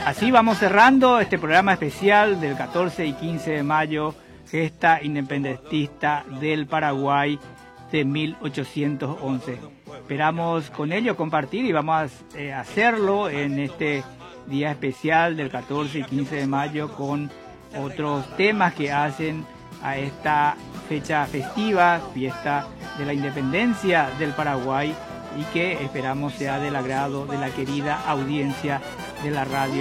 así vamos cerrando este programa especial del 14 y 15 de mayo, gesta independentista del Paraguay de 1811. Esperamos con ello compartir y vamos a hacerlo en este día especial del 14 y 15 de mayo con otros temas que hacen a esta fecha festiva, fiesta de la independencia del Paraguay, y que esperamos sea del agrado de la querida audiencia de la radio